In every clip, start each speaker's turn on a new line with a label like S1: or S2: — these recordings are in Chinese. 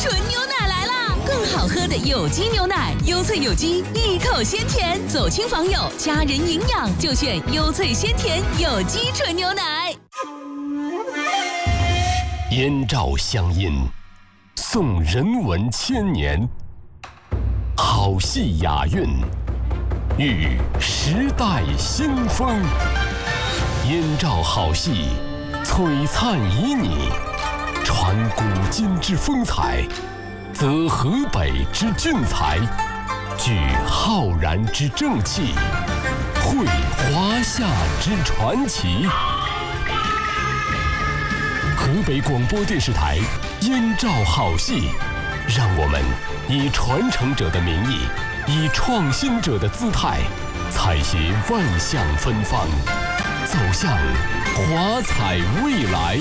S1: 纯牛奶来啦！更好喝的有机牛奶，优萃有机，一口鲜甜，走亲访友，家人营养就选优萃鲜甜有机纯牛奶。
S2: 燕赵乡音，颂人文千年，好戏雅韵，遇时代新风。燕赵好戏，璀璨旖旎，传古今之风采，则河北之俊才，聚浩然之正气，绘华夏之传奇。河北广播电视台燕赵好戏，让我们以传承者的名义，以创新者的姿态，采撷万象芬芳，走向华彩未来。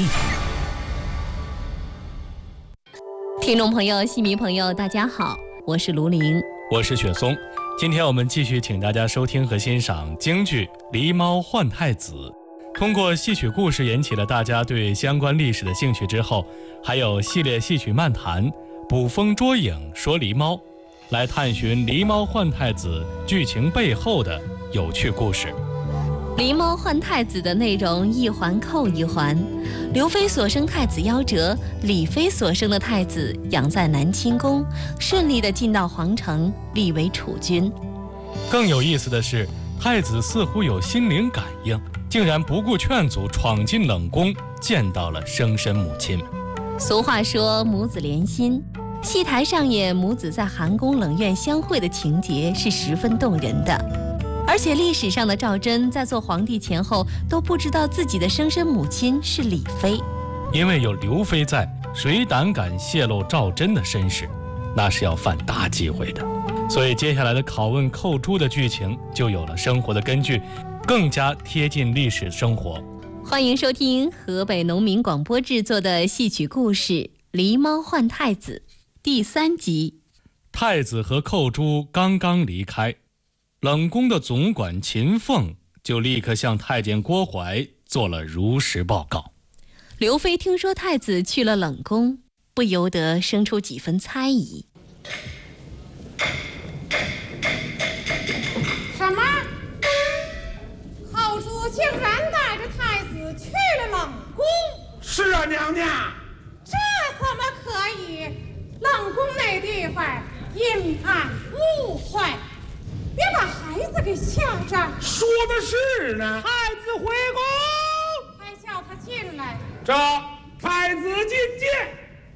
S3: 听众朋友、戏迷朋友，大家好，我是卢琳，
S4: 我是雪松。今天我们继续请大家收听和欣赏京剧《狸猫换太子》。通过戏曲故事引起了大家对相关历史的兴趣之后，还有系列戏曲漫谈、捕风捉影说狸猫，来探寻狸猫换太子剧情背后的有趣故事。
S3: 狸猫换太子的内容一环扣一环，刘妃所生太子夭折，李妃所生的太子养在南清宫，顺利地进到皇城，立为储君。
S4: 更有意思的是，太子似乎有心灵感应，竟然不顾劝阻闯进冷宫，见到了生身母亲。
S3: 俗话说母子连心，戏台上演母子在寒宫冷院相会的情节是十分动人的。而且历史上的赵祯在做皇帝前后都不知道自己的生身母亲是李妃，
S4: 因为有刘妃在，谁胆敢泄露赵祯的身世，那是要犯大忌讳的。所以接下来的拷问寇珠的剧情就有了生活的根据，更加贴近历史生活。
S3: 欢迎收听河北农民广播制作的戏曲故事《狸猫换太子》第3集。
S4: 太子和寇珠刚刚离开，冷宫的总管秦凤就立刻向太监郭槐做了如实报告。
S3: 刘妃听说太子去了冷宫，不由得生出几分猜疑。
S5: 什么？后主竟然带着太子去了冷宫？
S6: 是啊，娘娘。
S5: 这怎么可以？冷宫那地方阴暗污秽，别把孩子给吓着。
S6: 说的是呢。太子回宫，
S5: 还叫他进来。
S6: 这太子觐见。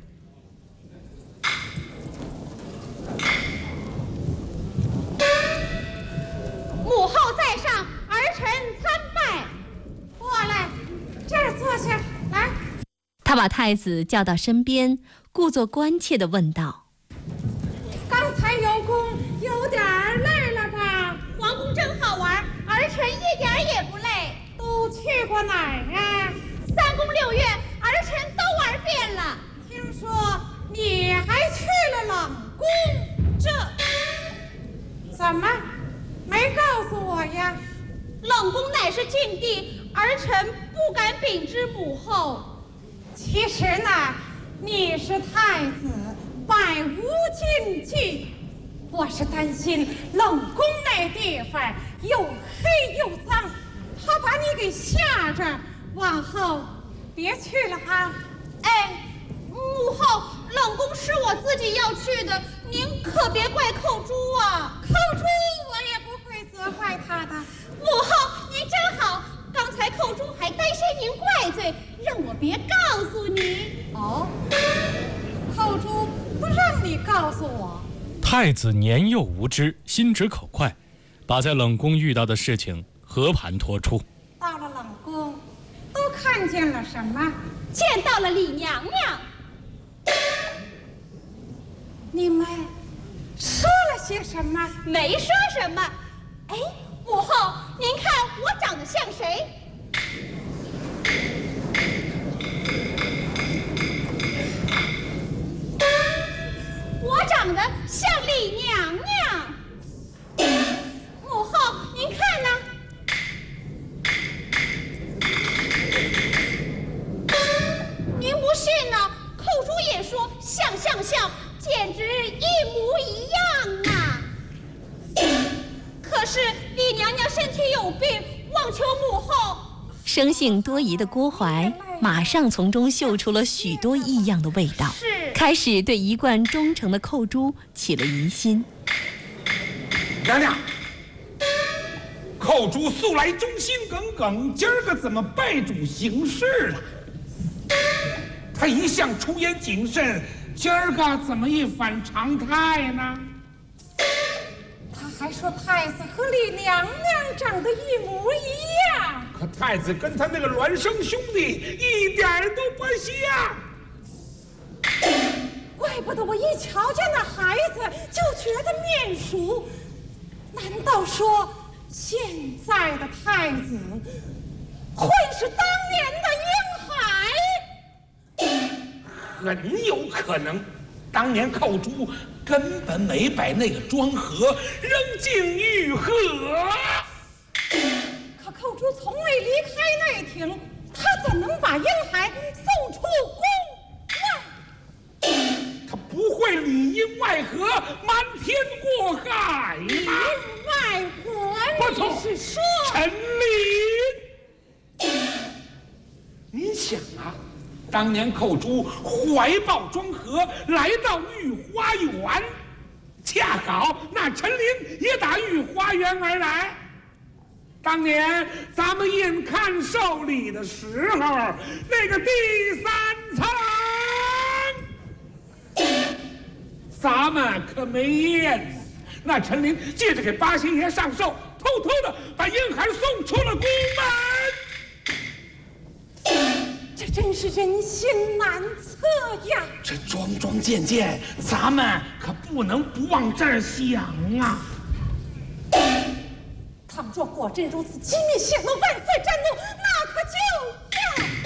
S5: 母后在上，儿臣参拜。过来，这儿坐下来。
S3: 他把太子叫到身边，故作关切地问道：
S5: 刚才游宫有点累了吧？
S7: 皇宫真好玩，儿臣一点也不累。
S5: 都去过哪儿啊
S7: ？3宫6院，儿臣都玩遍了。
S5: 听说你还去了冷宫，
S7: 这
S5: 怎么没告诉我呀？
S7: 冷宫乃是禁地，儿臣不敢禀知母后。
S5: 其实呢，你是太子，百无禁忌。我是担心冷宫那地方又黑又脏，怕把你给吓着，往后别去了哈。
S7: 哎，母后，冷宫是我自己要去的，您可别怪寇珠啊。
S5: 寇珠我也不会责怪他的。
S7: 母后，您真好，刚才寇珠还担心您怪罪，让我别告诉你。
S5: 哦，寇珠不让你告诉我。
S4: 太子年幼无知，心直口快，把在冷宫遇到的事情和盘托出。
S5: 到了冷宫，都看见了什么？
S7: 见到了李娘娘。
S5: 你们说了些什么？
S7: 没说什么。哎，母后，您看我长得像谁？我长得像李娘娘。母后，您看呢？您不信呢？寇珠也说像像像， 是李娘娘身体有病，望求母后。
S3: 生性多疑的郭槐马上从中嗅出了许多异样的味道，开始对一贯忠诚的寇珠起了疑心。
S6: 娘娘，寇珠素来忠心耿耿，今儿个怎么败主行事了？他一向出言谨慎，今儿个怎么一反常态呢？
S5: 他还说太子和李娘娘长得一模一样，
S6: 可太子跟他那个孪生兄弟一点都不像。
S5: 怪不得我一瞧见那孩子就觉得面熟。难道说现在的太子会是当年的婴孩？
S6: 很有可能，当年寇珠根本没把那个庄河扔进玉河。
S5: 可寇珠从未离开内廷，他怎能把婴孩送出宫外？
S6: 他不会里应外合，瞒天过海吗？
S5: 里应外合，
S6: 不错，
S5: 你是说
S6: 陈琳？你想啊，当年寇珠怀抱庄河来到御花园，恰好那陈琳也打御花园而来。当年咱们印看寿礼的时候，那个第3层，咱们可没印。那陈琳借着给八仙爷上寿，偷偷的把婴孩送出了宫门。
S5: 这真是人心难测呀！
S6: 这桩桩件件，咱们可不能不往这儿想啊！
S5: 倘若果真如此，机密泄露，万岁震怒，那可就